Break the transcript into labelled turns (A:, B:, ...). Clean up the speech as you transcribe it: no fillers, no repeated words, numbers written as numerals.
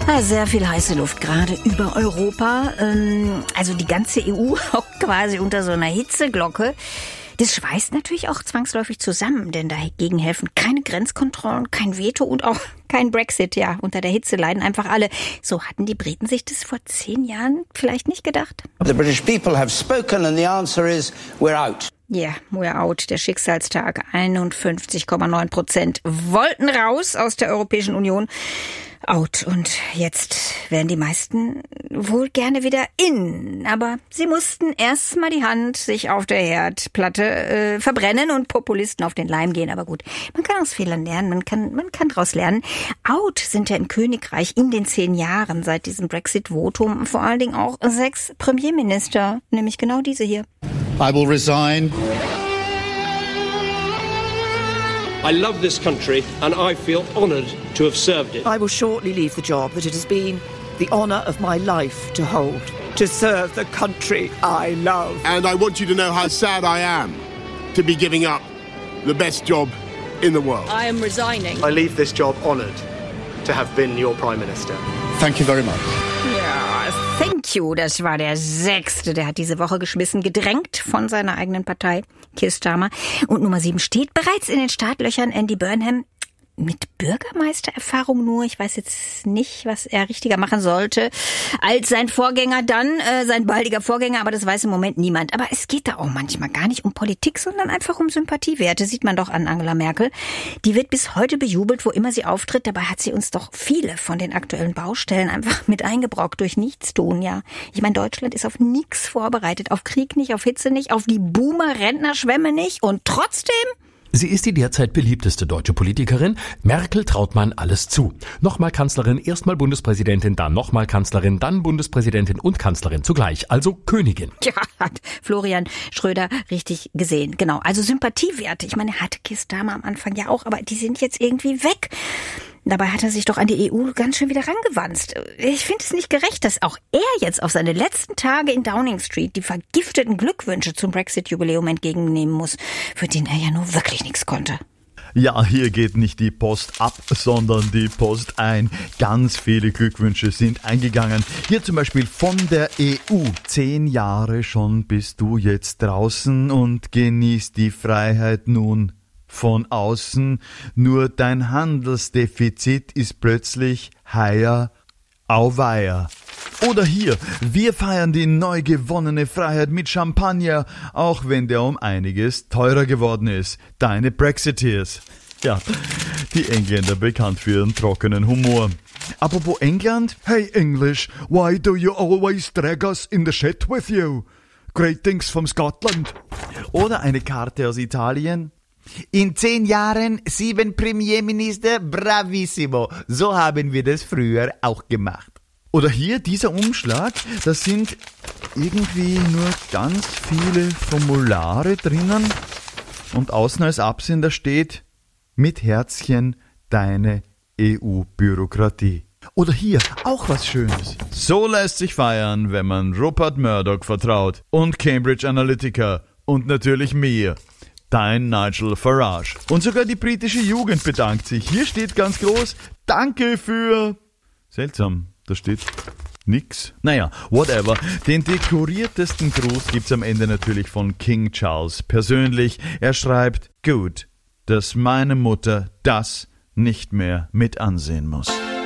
A: Ja, sehr viel heiße Luft, gerade über Europa. Also die ganze EU hockt quasi unter so einer Hitzeglocke. Das schweißt natürlich auch zwangsläufig zusammen, denn dagegen helfen keine Grenzkontrollen, kein Veto und auch kein Brexit. Ja, unter der Hitze leiden einfach alle. So hatten die Briten sich das vor 10 Jahren vielleicht nicht gedacht.
B: The British people have spoken and the answer is we're out.
A: Ja, we're out, der Schicksalstag. 51,9% wollten raus aus der Europäischen Union. Out. Und jetzt wären die meisten wohl gerne wieder in. Aber sie mussten erst mal die Hand sich auf der Herdplatte verbrennen und Populisten auf den Leim gehen. Aber gut, man kann aus Fehlern lernen, man kann daraus lernen. Out sind ja im Königreich in den 10 Jahren seit diesem Brexit-Votum vor allen Dingen auch 6 Premierminister, nämlich genau diese hier.
C: I will resign.
D: I love this country and I feel honoured to have served it.
E: I will shortly leave the job that it has been the honour of my life to hold, to serve the country I love.
F: And I want you to know how sad I am to be giving up the best job in the world.
G: I am resigning.
H: I leave this job honoured to have been your Prime Minister.
C: Thank you very much.
A: Ja, thank you. Das war der 6. Der hat diese Woche geschmissen, gedrängt von seiner eigenen Partei, Keir Starmer. Und Nummer 7 steht bereits in den Startlöchern, Andy Burnham. Mit Bürgermeistererfahrung nur. Ich weiß jetzt nicht, was er richtiger machen sollte als sein Vorgänger dann, sein baldiger Vorgänger, aber das weiß im Moment niemand. Aber es geht da auch manchmal gar nicht um Politik, sondern einfach um Sympathiewerte. Sieht man doch an Angela Merkel. Die wird bis heute bejubelt, wo immer sie auftritt. Dabei hat sie uns doch viele von den aktuellen Baustellen einfach mit eingebrockt durch Nichtstun, ja. Ich meine, Deutschland ist auf nichts vorbereitet. Auf Krieg nicht, auf Hitze nicht, auf die Boomer-Rentnerschwemme nicht. Und trotzdem...
I: Sie ist die derzeit beliebteste deutsche Politikerin. Merkel traut man alles zu. Nochmal Kanzlerin, erstmal Bundespräsidentin, dann nochmal Kanzlerin, dann Bundespräsidentin und Kanzlerin zugleich. Also Königin.
A: Ja, hat Florian Schröder richtig gesehen. Genau, also Sympathiewerte. Ich meine, er hatte Keir Starmer am Anfang ja auch, aber die sind jetzt irgendwie weg. Dabei hat er sich doch an die EU ganz schön wieder rangewanzt. Ich finde es nicht gerecht, dass auch er jetzt auf seine letzten Tage in Downing Street die vergifteten Glückwünsche zum Brexit-Jubiläum entgegennehmen muss, für den er ja nur wirklich nichts konnte.
J: Ja, hier geht nicht die Post ab, sondern die Post ein. Ganz viele Glückwünsche sind eingegangen. Hier zum Beispiel von der EU. 10 Jahre schon bist du jetzt draußen und genießt die Freiheit nun von außen. Nur dein Handelsdefizit ist plötzlich higher, auweia. Oder hier, wir feiern die neu gewonnene Freiheit mit Champagner, auch wenn der um einiges teurer geworden ist. Deine Brexiteers. Ja, die Engländer bekannt für ihren trockenen Humor. Apropos England, hey English, why do you always drag us in the shit with you? Greetings from Scotland. Oder eine Karte aus Italien. In 10 Jahren 7 Premierminister, bravissimo. So haben wir das früher auch gemacht. Oder hier dieser Umschlag, da sind irgendwie nur ganz viele Formulare drinnen und außen als Absender steht mit Herzchen deine EU-Bürokratie. Oder hier, auch was Schönes. So lässt sich feiern, wenn man Rupert Murdoch vertraut und Cambridge Analytica und natürlich mir. Dein Nigel Farage. Und sogar die britische Jugend bedankt sich. Hier steht ganz groß, danke für... Seltsam, da steht nix. Naja, whatever. Den dekoriertesten Gruß gibt's am Ende natürlich von King Charles persönlich. Er schreibt, gut, dass meine Mutter das nicht mehr mit ansehen muss.